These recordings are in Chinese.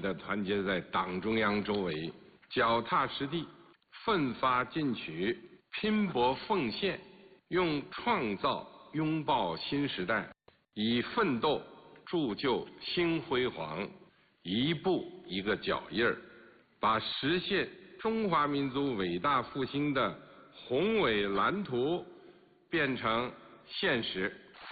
地团结在党中央周围，脚踏实地，奋发进取，拼搏奉献，用创造拥抱新时代，以奋斗铸就新辉煌，一步一个脚印儿，把实现中华民族伟大复兴的宏伟蓝图变成现实。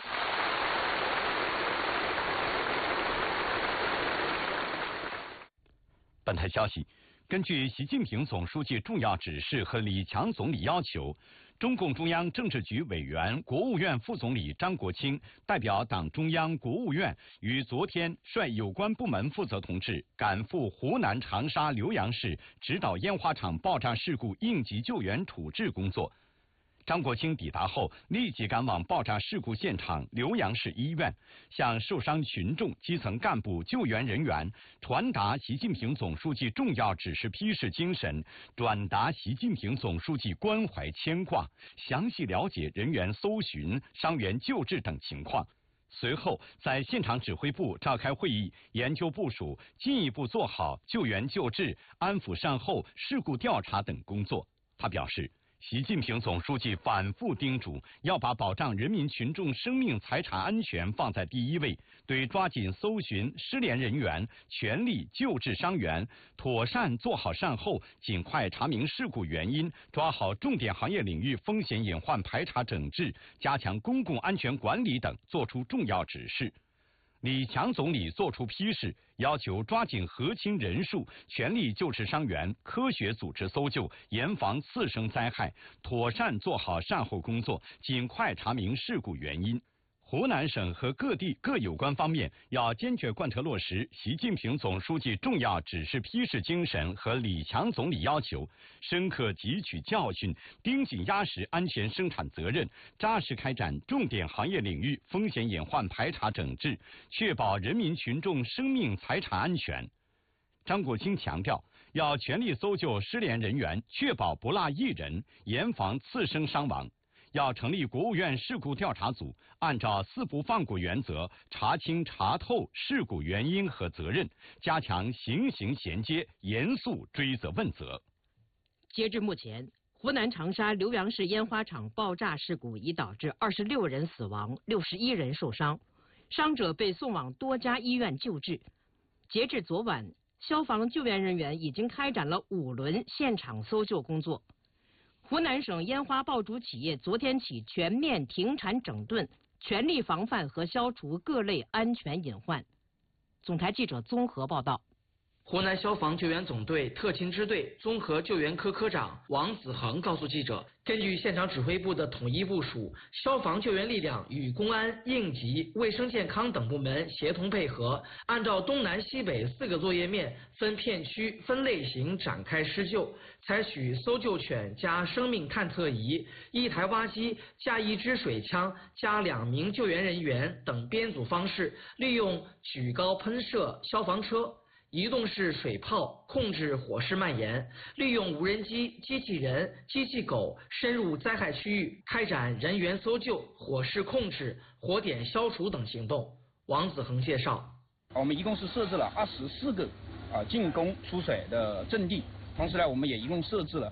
本台消息，根据习近平总书记重要指示和李强总理要求，中共中央政治局委员、国务院副总理张国清代表党中央、国务院于昨天率有关部门负责同志赶赴湖南长沙浏阳市，指导烟花厂爆炸事故应急救援处置工作。张国清抵达后，立即赶往爆炸事故现场浏阳市医院，向受伤群众、基层干部、救援人员传达习近平总书记重要指示批示精神，转达习近平总书记关怀牵挂，详细了解人员搜寻、伤员救治等情况。随后，在现场指挥部召开会议，研究部署进一步做好救援救治、安抚善后、事故调查等工作。他表示，习近平总书记反复叮嘱，要把保障人民群众生命财产安全放在第一位，对抓紧搜寻失联人员、全力救治伤员、妥善做好善后、尽快查明事故原因、抓好重点行业领域风险隐患排查整治、加强公共安全管理等作出重要指示。李强总理作出批示，要求抓紧核清人数，全力救治伤员，科学组织搜救，严防次生灾害，妥善做好善后工作，尽快查明事故原因。湖南省和各地各有关方面要坚决贯彻落实习近平总书记重要指示批示精神和李强总理要求，深刻汲取教训，盯紧压实安全生产责任，扎实开展重点行业领域风险隐患排查整治，确保人民群众生命财产安全。张国清强调，要全力搜救失联人员，确保不落一人，严防次生伤亡。要成立国务院事故调查组，按照四不放过原则，查清查透事故原因和责任，加强刑刑衔接，严肃追责问责。 截至目前，湖南长沙浏阳市烟花厂爆炸事故已导致26人死亡，61人受伤，伤者被送往多家医院救治。截至昨晚，消防救援人员已经开展了5轮现场搜救工作。湖南省烟花爆竹企业昨天起全面停产整顿，全力防范和消除各类安全隐患。总台记者综合报道。 湖南消防救援总队特勤支队综合救援科科长王子恒告诉记者，根据现场指挥部的统一部署，消防救援力量与公安、应急、卫生健康等部门协同配合，按照东南西北4个作业面，分片区、分类型展开施救，采取搜救犬加生命探测仪、1台挖机加1支水枪加2名救援人员等编组方式，利用举高喷射消防车、移动式水炮控制火势蔓延，利用无人机、机器人、机器狗深入灾害区域，开展人员搜救、火势控制、火点消除等行动。王子恒介绍， 我们一共是设置了24个进攻出水的阵地，同时呢，我们也一共设置了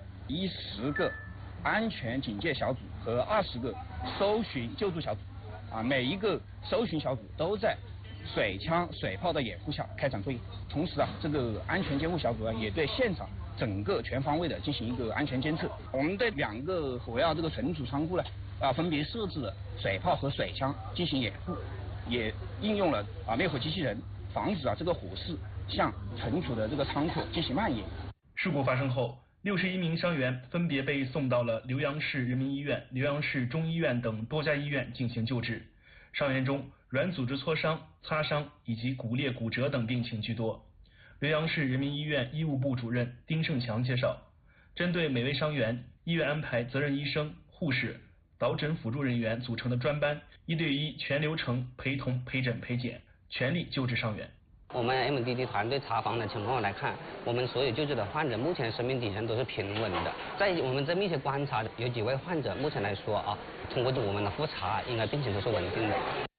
10个安全警戒小组和20个搜寻救助小组，每一个搜寻小组都在水枪、水炮的掩护下开展作业，同时这个安全监护小组也对现场整个全方位的进行一个安全监测。我们对2个火药这个存储仓库呢，分别设置了水炮和水枪进行掩护，也应用了灭火机器人，防止这个火势向存储的这个仓库进行蔓延。 事故发生后，61名伤员分别被送到了浏阳市人民医院、浏阳市中医院等多家医院进行救治。伤员中，软组织挫伤、擦伤以及骨裂、骨折等病情居多。浏阳市人民医院医务部主任丁胜强介绍，针对每位伤员，医院安排责任医生、护士、导诊辅助人员组成的专班，1对1全流程陪同、陪诊、陪检，全力救治伤员。 我们 MDD 团队查房的情况来看，我们所有救治的患者目前生命体征都是平稳的。在我们这密切观察，有几位患者目前来说通过我们的复查，应该病情都是稳定的。